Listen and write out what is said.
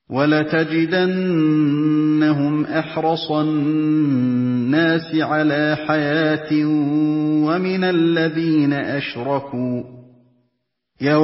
وَلَتَجِدَنَّهُمْ أَحْرَصَ النَّاسِ عَلَىٰ حَيَاةٍ وَمِنَ الَّذِينَ أَشْرَكُوا